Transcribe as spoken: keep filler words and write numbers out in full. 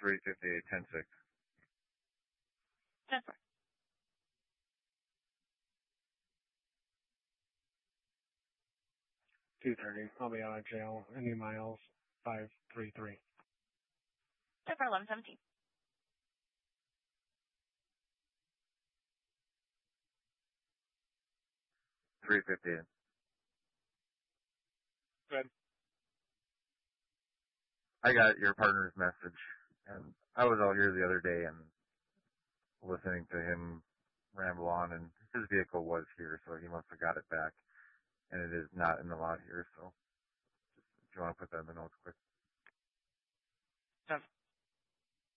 three fifty-eight, ten six. ten four. two thirty. I'll be out of jail. Any miles? five three three. ten four, eleven seventeen. three fifty-eight. Good. I got your partner's message, and I was out here the other day and listening to him ramble on, and his vehicle was here, so he must have got it back, and it is not in the lot here, so just, if you want to put that in the notes quick. Yes.